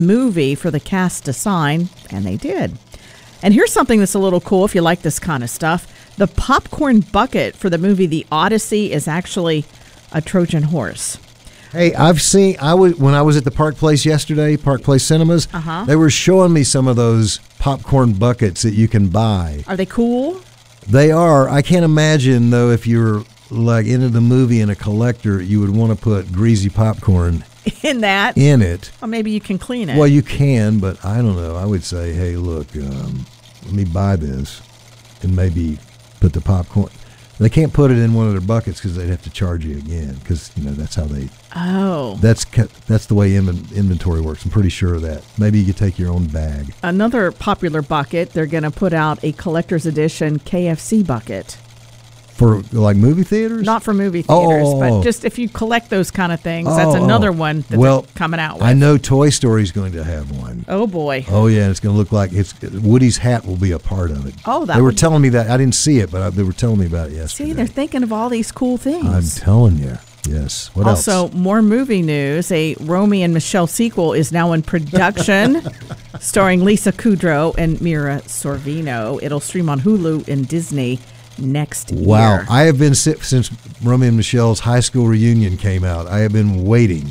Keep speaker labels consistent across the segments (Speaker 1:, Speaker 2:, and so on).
Speaker 1: movie for the cast to sign, and they did. And here's something that's a little cool if you like this kind of stuff. The popcorn bucket for the movie The Odyssey is actually a Trojan horse.
Speaker 2: Hey, when I was at the Park Place yesterday, Park Place Cinemas, they were showing me some of those popcorn buckets that you can buy.
Speaker 1: Are they cool?
Speaker 2: They are. I can't imagine, though, if you're like into the movie and a collector, you would want to put greasy popcorn
Speaker 1: in it. Or maybe you can clean it.
Speaker 2: Well, you can, but I don't know. I would say, hey, look, let me buy this and maybe put the popcorn. They can't put it in one of their buckets because they'd have to charge you again because, that's how they...
Speaker 1: Oh.
Speaker 2: That's the way inventory works. I'm pretty sure of that. Maybe you could take your own bag.
Speaker 1: Another popular bucket, they're going to put out a collector's edition KFC bucket.
Speaker 2: For like movie theaters?
Speaker 1: Not for movie theaters, but just if you collect those kind of things, that's another one that they're coming out with.
Speaker 2: I know Toy Story's going to have one.
Speaker 1: Oh, boy.
Speaker 2: Oh, yeah, it's going to look like Woody's hat will be a part of it.
Speaker 1: Oh,
Speaker 2: They were telling me that. I didn't see it, but they were telling me about it yesterday.
Speaker 1: See, they're thinking of all these cool things.
Speaker 2: I'm telling you. Yes. What else?
Speaker 1: Also, more movie news. A Romy and Michelle sequel is now in production, starring Lisa Kudrow and Mira Sorvino. It'll stream on Hulu and Disney next year.
Speaker 2: Wow. I have been, since Romy and Michelle's high school reunion came out, I have been waiting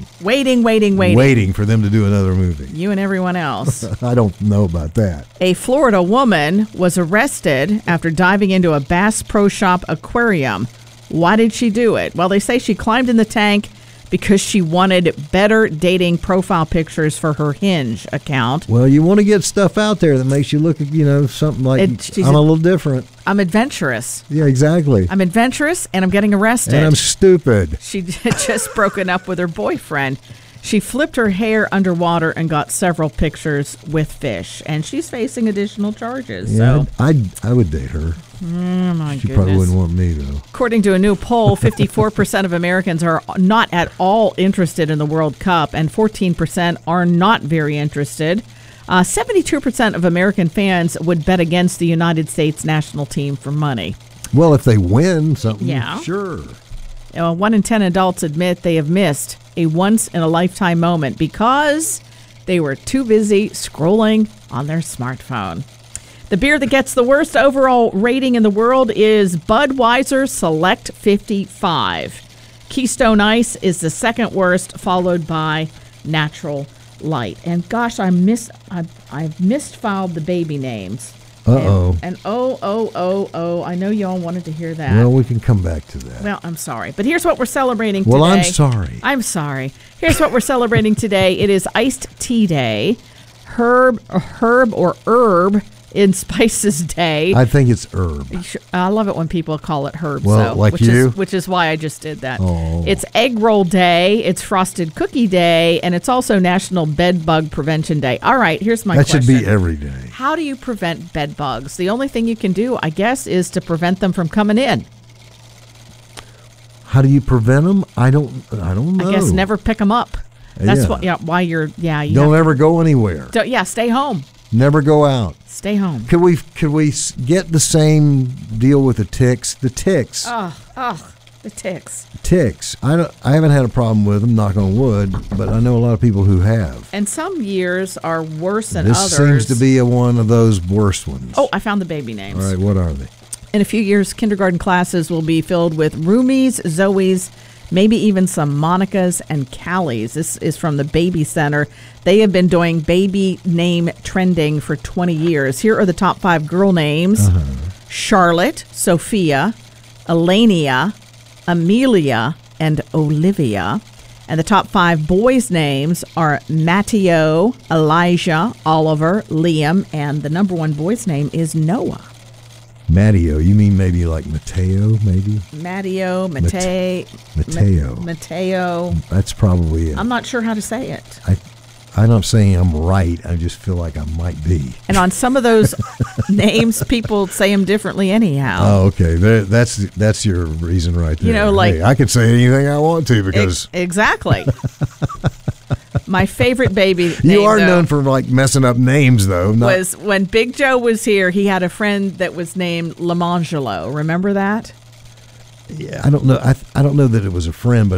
Speaker 2: for them to do another movie.
Speaker 1: You and everyone else.
Speaker 2: I don't know about that.
Speaker 1: A Florida woman was arrested after diving into a Bass Pro Shop aquarium. Why did she do it? Well, they say she climbed in the tank because she wanted better dating profile pictures for her Hinge account.
Speaker 2: Well, you want to get stuff out there that makes you look, something like I'm a little different.
Speaker 1: I'm adventurous.
Speaker 2: Yeah, exactly.
Speaker 1: I'm adventurous, and I'm getting arrested.
Speaker 2: And I'm stupid.
Speaker 1: She had just broken up with her boyfriend. She flipped her hair underwater and got several pictures with fish, and she's facing additional charges.
Speaker 2: Yeah,
Speaker 1: so
Speaker 2: I would date her.
Speaker 1: Oh, my
Speaker 2: She
Speaker 1: goodness.
Speaker 2: probably wouldn't want me, though.
Speaker 1: According to a new poll, 54% of Americans are not at all interested in the World Cup, and 14% are not very interested. 72% of American fans would bet against the United States national team for money.
Speaker 2: Well, if they win something,
Speaker 1: Yeah.
Speaker 2: sure.
Speaker 1: 1 in 10 adults admit they have missed a once-in-a-lifetime moment because they were too busy scrolling on their smartphone. The beer that gets the worst overall rating in the world is Budweiser Select 55. Keystone Ice is the second worst, followed by Natural Light. And gosh, I've misfiled the baby names.
Speaker 2: Uh-oh.
Speaker 1: And I know y'all wanted to hear that.
Speaker 2: Well, we can come back to that.
Speaker 1: Well, I'm sorry. But here's what we're celebrating today.
Speaker 2: Well, I'm sorry.
Speaker 1: I'm sorry. Here's what we're celebrating today. It is Iced Tea Day, Herb in Spices Day.
Speaker 2: I think it's herb.
Speaker 1: I love it when people call it herb.
Speaker 2: Well,
Speaker 1: which is why I just did that.
Speaker 2: Oh.
Speaker 1: It's Egg Roll Day. It's Frosted Cookie Day. And it's also National Bed Bug Prevention Day. All right, here's my question.
Speaker 2: That should be every day.
Speaker 1: How do you prevent bed bugs? The only thing you can do, I guess, is to prevent them from coming in.
Speaker 2: How do you prevent them? I don't know.
Speaker 1: I guess never pick them up. That's why you're.
Speaker 2: Don't ever go anywhere.
Speaker 1: Stay home.
Speaker 2: Never go out.
Speaker 1: Stay home.
Speaker 2: Could we get the same deal with the ticks? The ticks.
Speaker 1: The ticks.
Speaker 2: Ticks. I haven't had a problem with them, knock on wood, but I know a lot of people who have.
Speaker 1: And some years are worse than
Speaker 2: this
Speaker 1: others.
Speaker 2: This seems to be one of those worst ones.
Speaker 1: Oh, I found the baby names.
Speaker 2: All right, what are they?
Speaker 1: In a few years, kindergarten classes will be filled with Roomies, Zoes, maybe even some Monicas and Callies. This is from the Baby Center. They have been doing baby name trending for 20 years. Here are the top 5 girl names. Charlotte, Sophia, Elenia, Amelia, and Olivia. And the top 5 boys' names are Matteo, Elijah, Oliver, Liam, and the number 1 boy's name is Noah.
Speaker 2: Matteo, you mean maybe like Mateo, maybe?
Speaker 1: Matteo. Mateo.
Speaker 2: That's probably it.
Speaker 1: I'm not sure how to say it.
Speaker 2: I'm not saying I'm right. I just feel like I might be.
Speaker 1: And on some of those names, people say them differently anyhow.
Speaker 2: Oh, okay. That's your reason right there.
Speaker 1: You know, like...
Speaker 2: Hey, I can say anything I want to because...
Speaker 1: Exactly. My favorite baby
Speaker 2: You are known for like messing up names, though.
Speaker 1: Was when Big Joe was here, he had a friend that was named Lamangelo. Remember that?
Speaker 2: Yeah, I don't know. I don't know that it was a friend, but